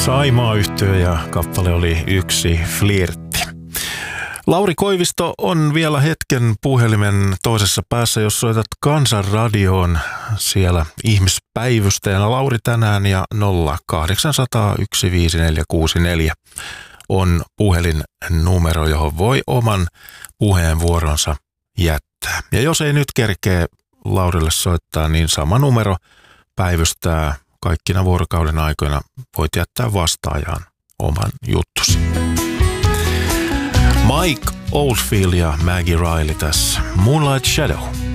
Saimaa-yhtye ja kappale oli Yksi flirtti. Lauri Koivisto on vielä hetken puhelimen toisessa päässä, jos soitat Kansanradioon siellä ihmispäivystäjänä. Lauri tänään ja 0800 15464 on puhelinnumero, johon voi oman puheenvuoronsa jättää. Ja jos ei nyt kerkee Laurille soittaa, niin sama numero päivystää kaikkina vuorokauden aikoina. Voit jättää vastaajaan oman juttusi. Mike Oldfield ja Maggie Riley tässä. Moonlight Shadow.